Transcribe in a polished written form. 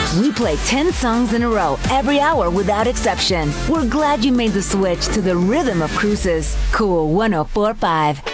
We play 10 songs in a row every hour without exception. We're glad you made the switch to the rhythm of cruises. Cool 104.5.